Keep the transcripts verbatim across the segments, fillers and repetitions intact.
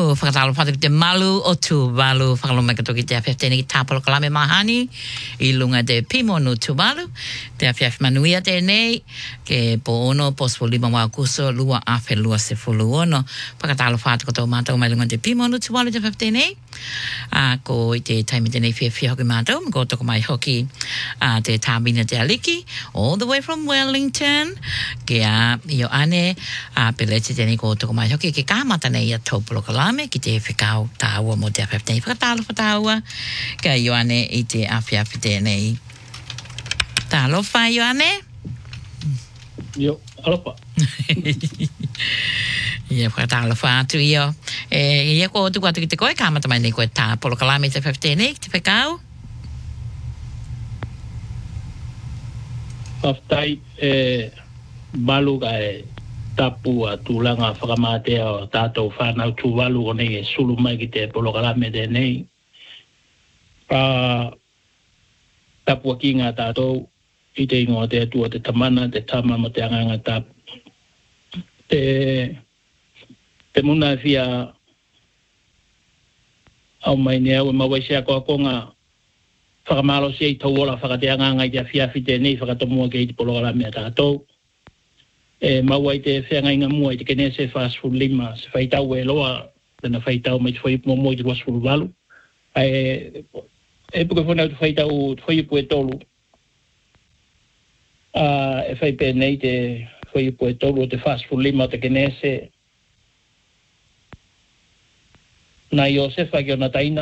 Malu, whakatalo whatu ki te malu o Tuvalu, whakalo mai katoki te awhiaf tēnei ki tāpolo kalame mahani, I lunga te Pimonu Tuvalu, te awhiaf manuia tēnei, ke po ono, pospo lima wā kuso, lua awhe lua se fulu ono, whakatalo whatu koto mātou mai lunga te Pimonu Tuvalu te awhiaf tēnei, uh, ko I te taimi tēnei whia whia hoki mātou, ko toko mai hoki uh, te tābina te aliki, all the way from Wellington, ke a uh, io ane, uh, pele te tēnei ko toko mai hoki, ke kāmata nei a tōpolo kalame, ki te whikau tāua mo te awhiaf tēnei whakatalo whataua, ka ioane I te awhiaf tēnei. Tālofa ioane? Yo, alofa. Ia whakatalofa atu io. E, ia ko tuku atu ki te koe, kāmata mai nei koe tāpolo kalame te awhiaf tēnei, ki te whikau? Whaftai, e, malu ka e, tapu a tūlanga whakamātea o tātou whanau Tuvalu o nei e sulu mai ki te polokalame te nei. Uh, tapu a ki ngā tātou I te ingoa te atua te tamana, te tama mo te anganga tapu. Te, te muna e whia au mai ne au e mawaisea koa konga whakamalo si e tauola whakate anganga I te whiawhi te nei whakatomua ke I te polokalame a tātou. E mawai te whenga inga mua I te kene se whaasfuru lima, se whaitau e loa, tena whaitau mai te whaipu mo I te wasfuru walu. E, e puke whanau te whaitau, te whaipu e tolu. Uh, e whaipe nei te whaipu e tolu, te whaasfuru lima o te kene se. Nā Iosefa ki o na taina.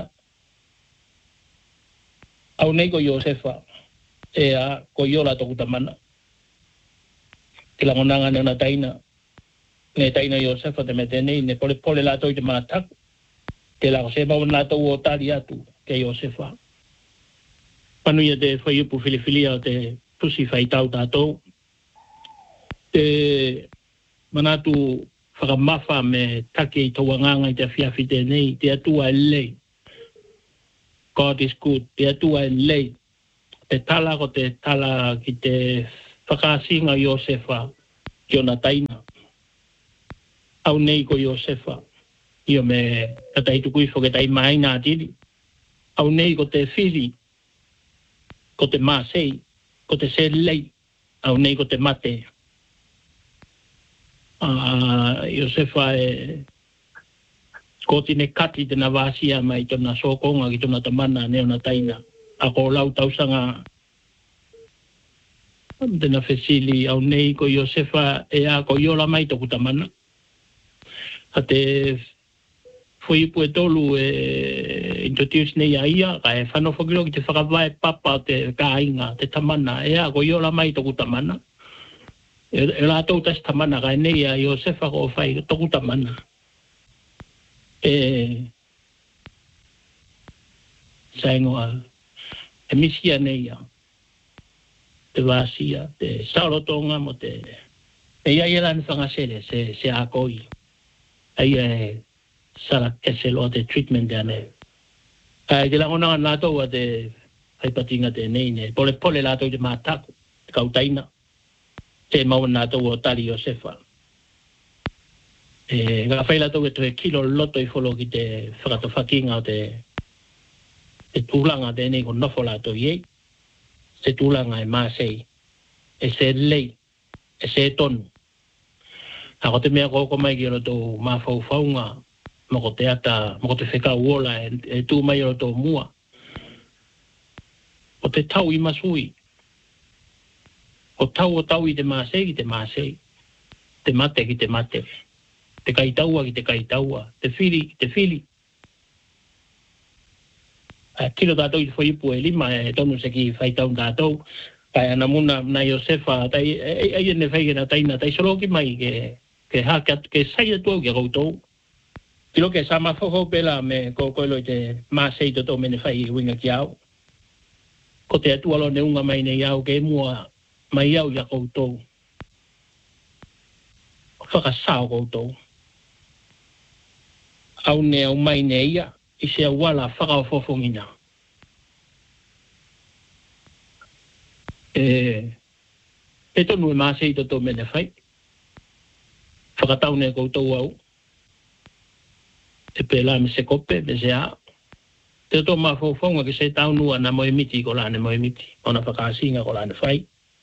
Au nei ko Iosefa, e a ko iola toku tamana. Ke langonanga ne ona taina, ne taina Iosefa te me tenei, ne pole pole lātou I te mātaku, te lako se mau lātou o tari atu ke Iosefa. Panuia te whaiupu whiliwhilia o te pusi whaitau tātou, te manatu whakamafa me take I tauanganga I te whiawhi tenei, te atua e lei. God is good, te atua e lei. Te tala ko te tala ki te whakaasinga Iosefa ki o na taina. Au nei ko Iosefa. Io me katai tukui whoketai mai nā tiri. Au nei ko te whiri. Ko te māsei. Ko te se lei. Au nei ko te mate. Uh, Iosefa e ko tine kati tena vāsia mai tona sokonga ki tona tamana ne o na taina. Ako lau tausanga tena fesili au nei ko Iosefa e a ko iola mai toku tamana. A te whaipu e tolu e introduce nei a ia, ka e whano whakilo ki te whakawai papa te kāinga, te tamana, e a ko iola mai toku tamana. E, e la tau tas tamana ka e nei a Iosefa ko whai toku tamana. E saingoa, e misia nei a. Te vāsia, te saurotonga mo te... E ia ia lani whangasere, se, se a koi. E ia e sara keselo te treatment ane. E te langonanga nātou a te haipatinga te nei ne. Pole pole nātou te mātaku, te kautaina. Te maua nātou o tari Iosefa. E ngā whai nātou e tohe kilo loto I wholo ki te whakatowhakinga o te... Te tūlanga te nei ko nofo nātou iei. Se tūlanga e māsei, e se lei, e se tonu. Ako te mea koko mai ki alo tō māwhau whaunga, moko te ata, moko te whekau ola, e, e tū mai alo tō mua. O te tau I masui. O tau o tau I te māsei ki te māsei. Te mate ki te mate. Te kaitaua ki te kaitaua. Te whiri ki te whiri. Uh, kilo tātou I te whaipu e lima e tonu se ki whaitau tātou. Kai ana muna na Iosefa, tai e e ne whaige na taina, tai soloki mai ke, ke haka, ke saia tuau ke koutou. Kilo ke sama whoko pela me ko koelo I te māsei to tō mene whai winga ki au. Ko te atualo ne unga mai nei au ke mua mai au ia koutou. Whakasao koutou. Au ne au mai ne ia. I se wala whakaofofongina. E, e tonu e māsei to tō mene whai. Whakatau ne koutou au. e pela me se kope me se a te to ma fo fonga ke se tau nua na moe miti ko lane moe miti ona whakasinga ko lane whai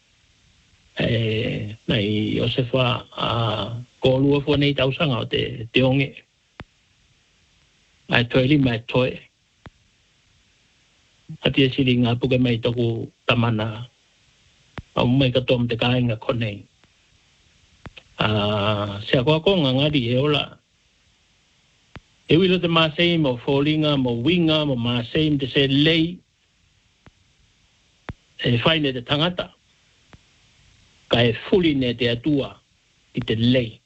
e nei o se wha a ko lua fo nei tau sanga o te te onge ai toi li mai toi ati e siri ngā puke mai toku tamana au mai ka tom te kāinga konei a se a koa konga ngari e ola e wilo te māsei mo fōlinga mo winga mo māsei te se lei e whaine te tangata ka e fuli ne te atua i te lei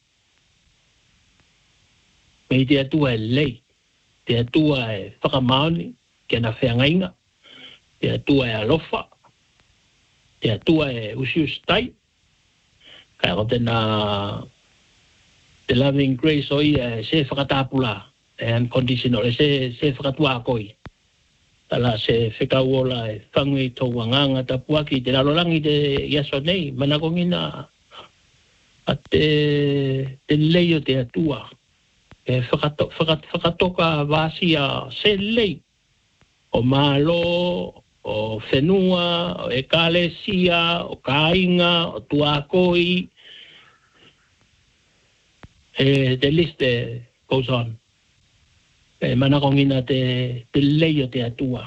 me te atua e lei te atua e whakamaoni ke na whiangainga te atua e alofa te atua e usius tai kai o te na the loving grace o ia se whakatapula e unconditional e se se whakatua koi tala se whikauola e whangui tō wanganga tapuaki te lalolangi te iaso nei manakongina a te te leio te atua e whakato, whakat, whakatoka vāsia se lei o malo o whenua, o ekalesia, o kāinga, o tuakoi. E, the list uh, goes on. E, manakongina te, te leio te atua.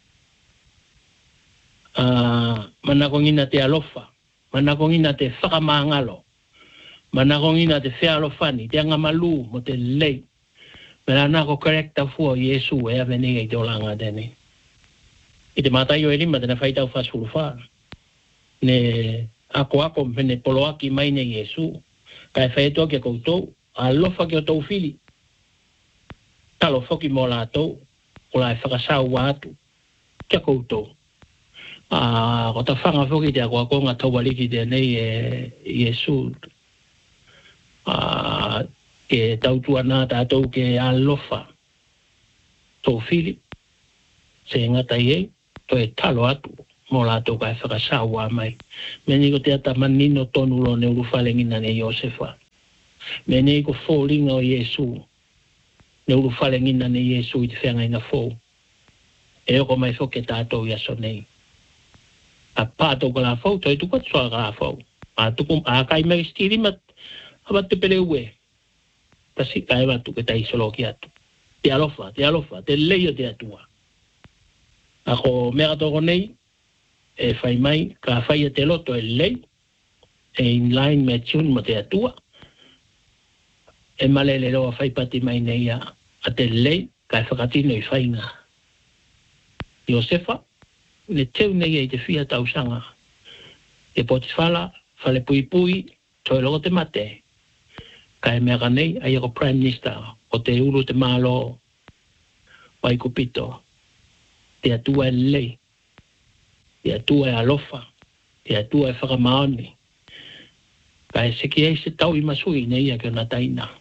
Uh, manakongina te alofa. Manakongina te whakamangalo. Manakongina te whealofani, te angamalu mo te lei. Mera nako karekta fua Yesu e aveni e te olanga tene. I te mātai o e lima tena whaitau whasuluwha. Ne ako ako mene poloaki mai ne Yesu. Kai whaetua kia koutou. A lofa ki o tau whili. Talo whoki mō lātou. O lai whakasau wātu. Kia koutou. A ko ta whanga whoki te ako ako ngā taualiki te nei e Yesu. A ke tautua nā tātou ke a lofa. Tau whili. Se ngata iei. To e talo atu mo lātou kai whakasau wā mai. Meni ko te ata manino tonu lo ne urufalengina ne Iosefa. Meni ko fōlinga o Yesu. Ne urufalengina ne Yesu i te whengaina fō. E oko mai whoke tātou iaso nei. A pātou ka la fō, toi tuka tsua ka la fō. A tukum a kai mai stiri mat abat te pele ue. Tasi kai watu ke tai solo ki atu. Te alofa, te alofa, te leio te atua. Ako mea toko nei, e whai mai, ka whai te loto e lei, e in line me tune mo te atua, e malele roa whai pati mai nei a, a te lei, ka whakatino i whainga. Iosefa, ne teu nei e te whia tausanga, e Potifala, whale pui pui, toi logo te mate, ka e mea nei, ai ako Prime Minister, o te uru te malo, wai kupito, te atua e lei, te atua e alofa, te atua e whakamaoni. Ka e seki ei se tau i masui nei a ke na taina.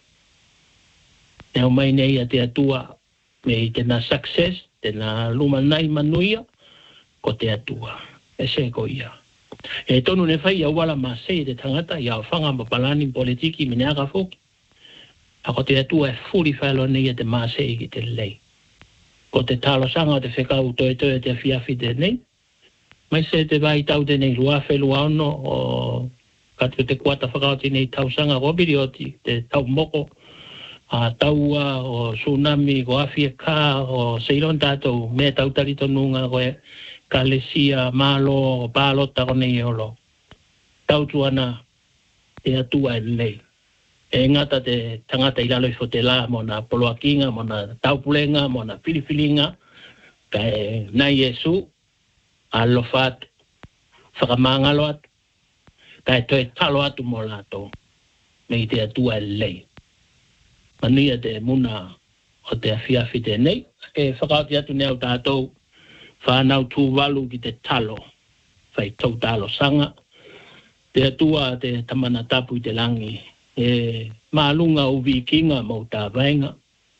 Neo mai nei a te atua me i te na success, te na luma nai manuia, ko te atua. E se ko ia. E tonu ne whai au wala masei te tangata, ia o whanga mapalani politiki mineaka foki. Ako te atua e furi whaelo nei a te masei ki te lei. Ko te talo sanga o te whekau toe toe te whiawhi te nei. Mai se te vai tau te nei lua whelua ono o katu te kuata whakau te nei tau sanga robiri o te tau moko a taua o tsunami ko Afrika o Ceylon tātou me tau tarito nunga koe Kalesia, Malo, Palota ko nei olo. Tau tuana te atua e lei. E ngata te tangata ilalo i fotela mo na poloakinga, mo na taupulenga, mo na filifilinga, ka e na Yesu, alofa atu, whakamangalo atu, ka e toe talo atu mo lato, me i te atua e lei. Mania te muna o te awhiawhi te nei, e whakauti atu neo tātou, whanau tū walu ki te talo, whai tau talo sanga, te atua te tamana tapu i te langi, e maalunga o vikinga mo tā vainga.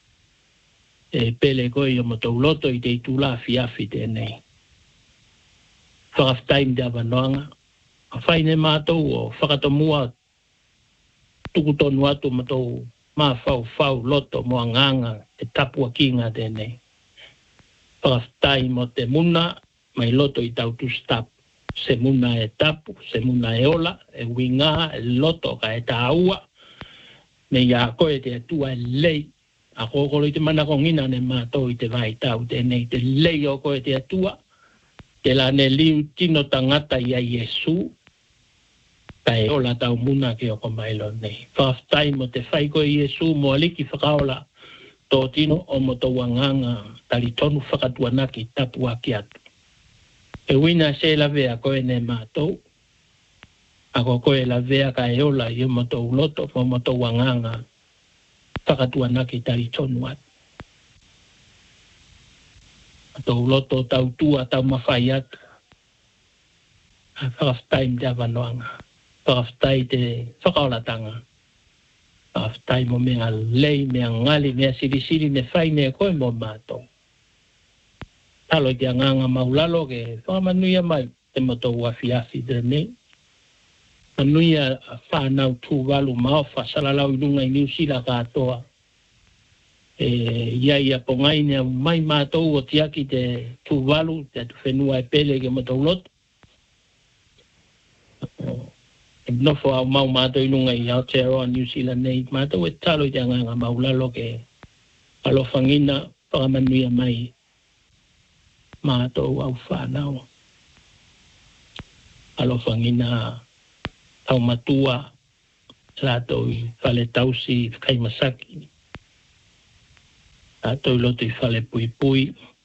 E pele koe o mo tau loto i te itula fiafi tēnei. Whakaftaim te awanoanga. A whaine mātou o whakatomua tukutonu atu mo tau ma fau fau loto mo nganga te tapua kinga tēnei. Whakaftai mo te muna, mai loto i tau tu stap. Se muna e tapu, se muna e ola, e winga, e loto ka e tāua. Me ia koe te atua e lei. A kōkolo i te mana kongina ne mātou i te vai tau tēnei. Te lei o koe te atua. Te la ne liu tino tangata i a Iesu. Ka e ola tau muna ke o komailo nei. Whakaftai mo te whai koe Iesu mo aliki whakaola. Tō tino o mo tō wanganga tali tonu whakatuanaki tapua ki atu. E wina se la vea koe ne mātou. Ako koe la vea ka e ola i mo tō loto mo mo tō wanganga whakatuanaki tali tonu atu. Tō loto tau tua tau mawhai atu. Whakaftai mtea wanoanga. Whakaftai te whakaolatanga. Whakaftai mo mea lei, mea ngali, mea sirisiri ne whaine koe mo mātou. Talo te anganga maulalo ke whakamanuia mai te moto wafiafi te nei. Manuia whanau tūwalu mao whasalalau inunga i niusila katoa. E iaia pongai nea mai mātou o tiaki te tūwalu, te atu whenua e pele ke moto loto. E nofo au mau mātou inunga i Aotearoa New Zealand nei. Mātou e talo te anganga maulalo ke alofangina whakamanuia mai mātou au whanau. Alofangina tau matua lātou i whale tausi i Kaimasaki. Lātou i loto i whale pui pui.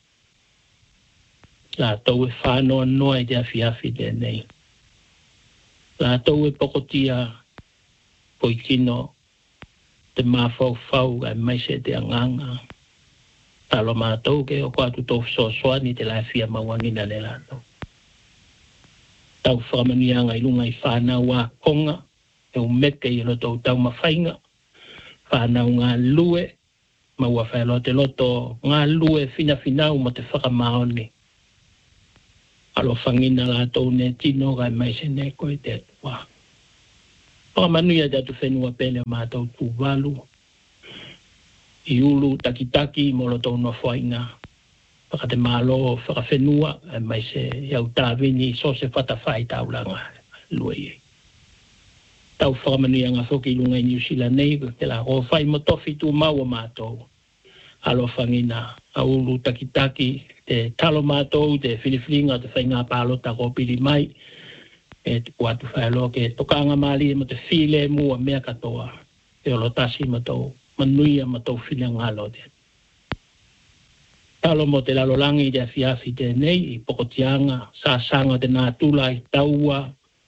Lātou e whanoa noa i te awhi awhi tēnei. Lātou e pokotia poikino te māwhau whau ai maise te anganga. Talo mātou ke o kua tu tō soasoani te laifia mawangina le lātou. Tau whakamanianga i lunga i whanau a konga, e umeke i loto tau mawhainga, whanau ngā lue, maua whaelo te loto ngā lue fina finau mo te whakamaoni. Alo whangina lātou ne tino kai maise ne koe te atua. Whakamanuia te atu whenua pele mātou tūwalu, i ulu takitaki mo loto no whainga. Whakate mālo whakawhenua, mai se iau tāwini so se whatawhai taulanga lue i. Tau whakamanuia ngā whoki lunga i New Zealand nei, te la ho whai mo tofi tū maua mātou. Alo whangina, a ulu takitaki, te talo mātou, te whiliwhilinga, te whainga pālota ko pili mai, e te kuatu whaelo ke tokanga māli mo te while mua mea katoa, te olotasi mo tau manuia mo tau while ngalo te. Talo mo te lalolangi te awhiawhi te nei, i pokotianga, sāsanga te nātula i taua,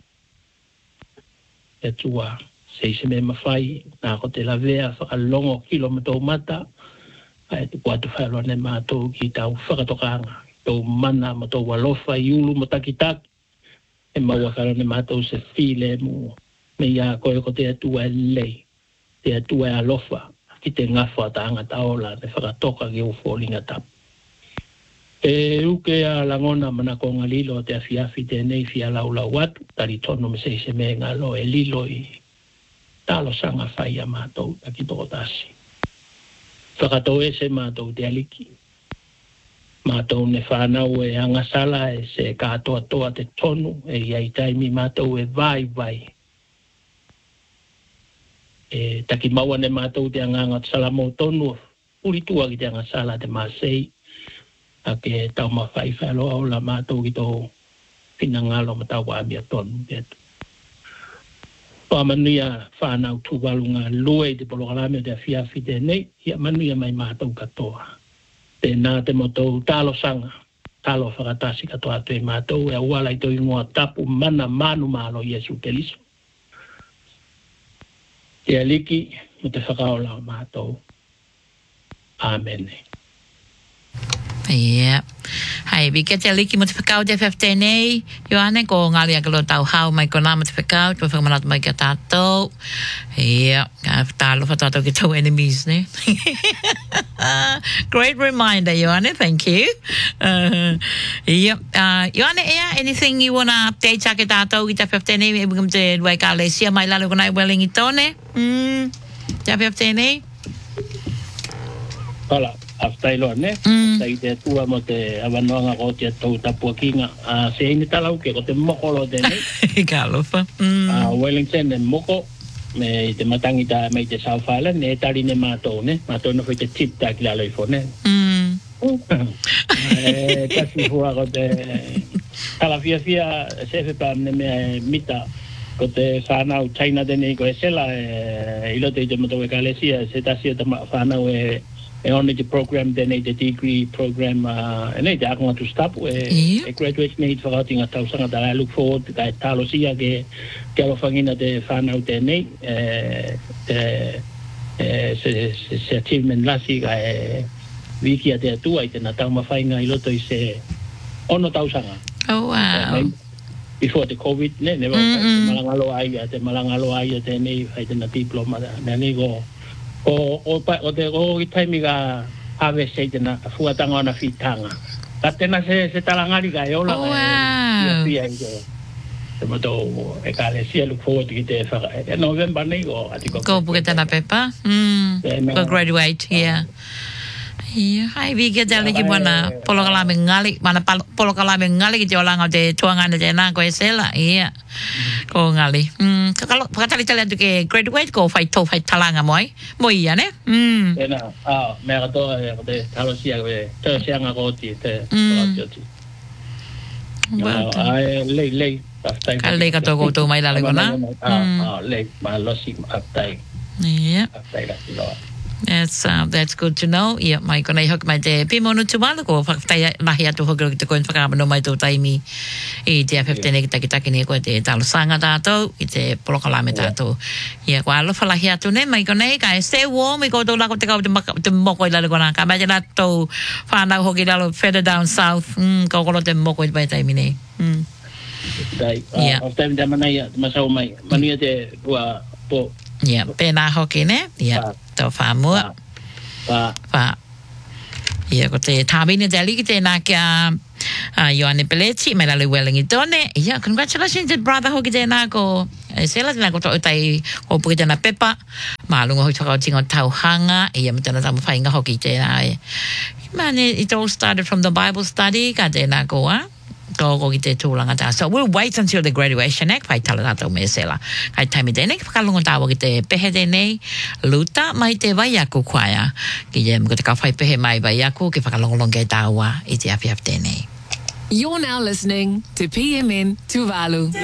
e tua, seise me mawhai, nā ko te lavea, whakalongo kilo mo tau mata, ai te kuatu whaeloa ne mātou ki tau whakatokanga, tau mana mo tau walofa i ulu mo takitaki, e maua whaeloa ne mātou se while mu, me ia koe ko te atua e lei, te atua e alofa, ki te ngawha ta anga taola, te whakatoka ki ufolinga tapu. E uke a langona mana ko ngā lilo te awhiawhi te nei fia laula watu, tari tono me seise me ngā lo e lilo i talo sanga whai a mātou, taki toko tasi. Whakatau e se mātou te aliki. Mātou ne whanau e angasala e se kātoa toa te tonu, e iai taimi mātou e vai vai. E taki maua ne mātou te anganga salamo tonu, uritua ki te angasala te māsei, a ke tau mawhai whailoa o la mātou ki tō pinangalo ma tau wāmia tonu. Pāmanuia whānau tūwalunga lue te polokalame te awhiawhi te nei, ia manuia mai mātou katoa. Te nā te motou tālo sanga, tālo whakatasi katoa atu e mātou, e uala i tō ingoa tapu mana manu mālo Iesu Keliso. Te aliki, mo te whakaola o mātou. Amen. Yeah. Hai, vi ke te aliki mo te whakau te whewhte nei. Ioane, ko ngali a kalo tau hau mai ko nā mo te whakau, ko whakamanatu mai ka tātou. Yeah, ka tālo wha tātou ki tau enemies, ne? Great reminder, Ioane, thank you. Uh, yeah. Uh, Ioane, ea, anything you want to update sa ke tātou ki te whewhte nei, e bukam te wai ka lesia mai lalo ko nai Wellington, ne? Mm. te api api tēnei. Kala, aftai loa ne. Tai te tua mo te awanoanga ko te tau tapua kinga. Se ini talau ke ko te moko lo tēnei. Ka alofa. Wellington e moko. Me te matangi ta me te South Island. Ne tari ne mātou ne. Mātou no whi te tip ta ki la loifo ne. Kasi hua ko te kalawhia fia sefe pa ne me mita. Ko te whanau China tēnei ko e sela e ilo te i te matou e kalesia se tasia te whanau e e on the program tēnei te degree program e nei te akonga tu stapu e graduate nei te whakautinga tausanga tā I look forward te kai talosia ke ke awawhangina te whanau tēnei se achievement lasi ka e wikia te atua i te na tau mawhainga i loto i se ono tausanga. Oh wow. Before the COVID, ne, ne, mm-hmm. malangalo ai, te malangalo ai, te nei, ai te na diploma, ne, ne, go, o, o, o, te, o, i taimi ga, ave se te na, fuatanga ona fitanga. Ka tena se, se talangari ka e ola, oh, wow. e, ia, ia, te mato, e ka le sia look forward ki te whaka, e November nei, go, ati ko. Ko puke tana pepa, mm, ko graduate, yeah. Iya, hai vike tali ki bona polo kalame ngali, mana polo kalame ngali ki olanga te tuangana te na ko esela, iya. Ko ngali. Hmm, kalau pakatali tali tu ke graduate ko fai to fai talanga moi. Moi ya ne? Hmm. Ena, ah, me ka to te talosia ko te sianga ko ti te talosia. Well, ai le le Kale ka to ko to mai la le kona. Ah, le ma losi aptai. Iya. Aptai la lo. That's uh, that's good to know. Yeah, mai kona i hok mai te pimo no tumalu ko whaktai lahi atu hoko te koin whakamano mai tō taimi i te awhewhtene ki takitaki ne koe te talo sanga tātou i te polokalame tātou. Ia ko alofa lahi atu ne mai kona i ka e stay warm i ko tō lako te kau te moko i lalo kona. Ka mai te lato whanau hoki lalo further down south. Mm, ka okolo te moko i mai taimi ne. Mm. Tai, o taimi te manai masau mai. Manuia te ua po. Ia, pēnā hoki ne. Ia. Tau whamua. Wha. Wha. Ia, ko te tāwina te aliki tēnā kia uh, Ioane Pelechi, mai lalu Wellingtone. Ia, congratulations to brother hoki tēnā ko e sela tēnā ko tō utai ko puki tēnā pepa. Maalunga hoki whakau tingo tauhanga. Ia, ma tēnā tamu whainga hoki tēnā e. Man, it all started from the Bible study, ka tēnā ko a. Ko ko ki te tūlanga tā. So we'll wait until the graduation ek, whai tala tātou me sela. Kai taimi tēnei, whakalunga tāwa ki te pehe tēnei, luta mai te vai aku kwaia. Ki ye mga te ka whai pehe mai vai aku, ki whakalongolonga tāwa i te api api tēnei. You're now listening to P M N Tuvalu.